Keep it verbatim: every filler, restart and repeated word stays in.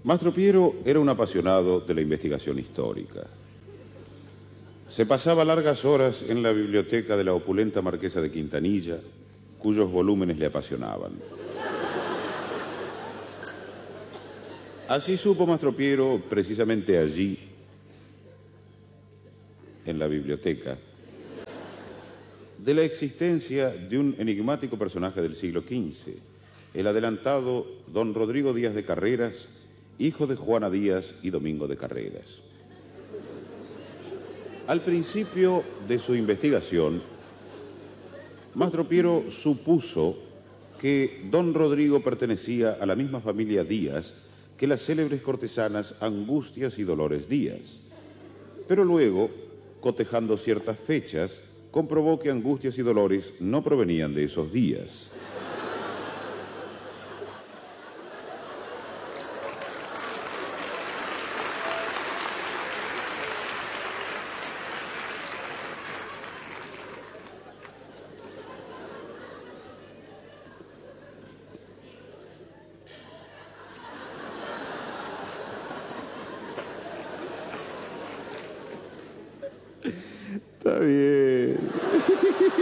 Mastro Piero era un apasionado de la investigación histórica. Se pasaba largas horas en la biblioteca de la opulenta marquesa de Quintanilla, cuyos volúmenes le apasionaban. Así supo Mastro Piero, precisamente allí, en la biblioteca, de la existencia de un enigmático personaje del siglo quince, el adelantado don Rodrigo Díaz de Carreras, hijo de Juana Díaz y Domingo de Carreras. Al principio de su investigación, Mastro Piero supuso que don Rodrigo pertenecía a la misma familia Díaz que las célebres cortesanas Angustias y Dolores Díaz. Pero luego, cotejando ciertas fechas, comprobó que Angustias y Dolores no provenían de esos días. Está bien.